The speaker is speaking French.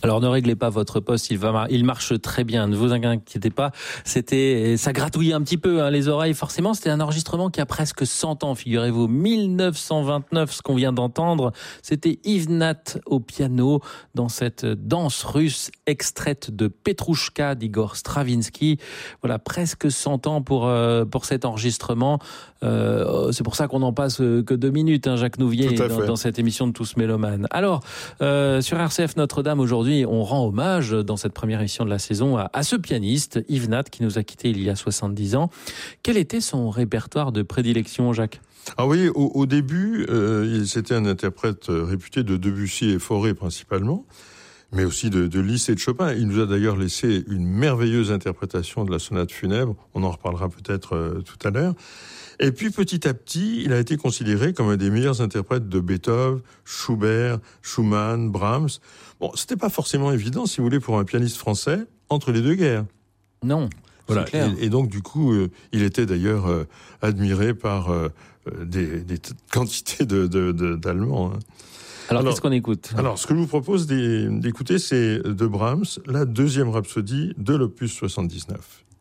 Alors ne réglez pas votre poste, il marche très bien, ne vous inquiétez pas. Ça gratouillait un petit peu les oreilles, forcément. C'était un enregistrement qui a presque 100 ans, figurez-vous. 1929, ce qu'on vient d'entendre, c'était Yves Nat au piano dans cette danse russe extraite de Petrouchka d'Igor Stravinsky. Voilà, presque 100 ans pour cet enregistrement. C'est pour ça qu'on n'en passe que 2 minutes, Jacques Nouvier, dans cette émission de Tous Mélomanes. Alors, sur RCF Notre-Dame aujourd'hui, on rend hommage dans cette première émission de la saison à ce pianiste, Yves Nat, qui nous a quittés il y a 70 ans. Quel était son répertoire de prédilection, Jacques ? Ah oui, au début, c'était un interprète réputé de Debussy et Fauré principalement, mais aussi de Liszt et de Chopin. Il nous a d'ailleurs laissé une merveilleuse interprétation de la sonate funèbre. On en reparlera peut-être tout à l'heure. Et puis petit à petit, il a été considéré comme un des meilleurs interprètes de Beethoven, Schubert, Schumann, Brahms. Bon, c'était pas forcément évident, si vous voulez, pour un pianiste français, entre les deux guerres. Non, voilà. C'est clair. Et donc, du coup, il était d'ailleurs admiré par des quantités d'Allemands. Alors, qu'est-ce qu'on écoute ? Alors, ce que je vous propose d'écouter, c'est de Brahms, la deuxième rhapsodie de l'opus 79.